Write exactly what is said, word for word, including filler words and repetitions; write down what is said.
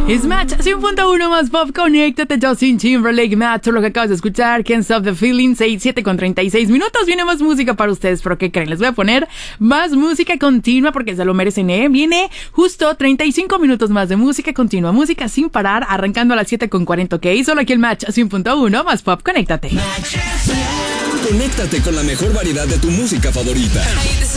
Es Match cien punto uno más pop. Conéctate, Justin Timberlake, Match, lo que acabas de escuchar. Can't Stop the Feeling. seis, siete con treinta y seis minutos. Viene más música para ustedes, pero ¿qué creen? Les voy a poner más música continua porque se lo merecen, ¿eh? Viene justo treinta y cinco minutos más de música continua, música sin parar, arrancando a las siete con cuarenta, ¿ok? Solo aquí el Match cien punto uno más pop. Conéctate. Conéctate con la mejor variedad de tu música favorita.